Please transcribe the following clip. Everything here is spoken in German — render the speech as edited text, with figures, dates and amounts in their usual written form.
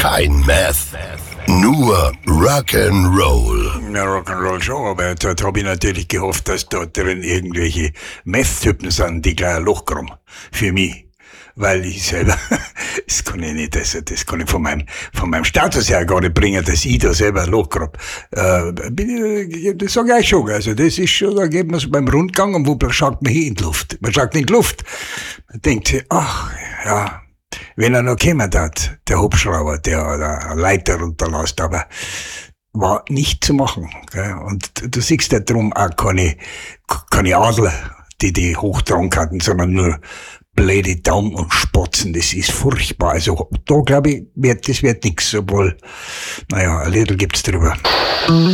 Kein Meth, nur Rock'n'Roll. Ja, Rock'n'Roll schon, aber dort habe ich natürlich gehofft, dass dort drin irgendwelche Meth-Typen sind, die gleich ein Loch kriegen. Für mich. Weil ich selber, das kann ich nicht, also das kann ich von meinem Status her gar nicht bringen, dass ich da selber ein Loch kriege. Das sage ich euch schon, also das ist schon, da geht man so beim Rundgang und wo schaut man hin in die Luft? Man schaut in die Luft. Man denkt sich, ach, ja, wenn er noch kommen hat, der Hubschrauber, der eine Leiter runterlässt, aber war nicht zu machen. Gell? Und du siehst ja drum auch keine Adler, die hochtragen hatten, sondern nur blöde Daumen und Spotzen, das ist furchtbar. Also da glaube ich, das wird nix, obwohl, naja, ein Little gibt's drüber.